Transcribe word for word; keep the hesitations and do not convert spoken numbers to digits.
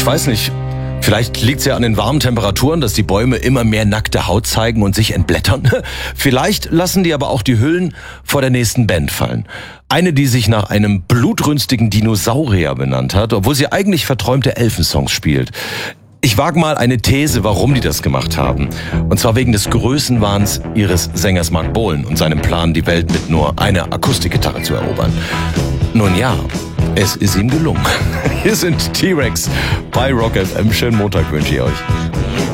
ich weiß nicht. Vielleicht liegt es ja an den warmen Temperaturen, dass die Bäume immer mehr nackte Haut zeigen und sich entblättern. Vielleicht lassen die aber auch die Hüllen vor der nächsten Band fallen. Eine, die sich nach einem blutrünstigen Dinosaurier benannt hat, obwohl sie eigentlich verträumte Elfensongs spielt. Ich wage mal eine These, warum die das gemacht haben. Und zwar wegen des Größenwahns ihres Sängers Mark Bolan und seinem Plan, die Welt mit nur einer Akustikgitarre zu erobern. Nun ja, es ist ihm gelungen. Hier sind T-Rex bei Rock F M. Schönen Montag wünsche ich euch.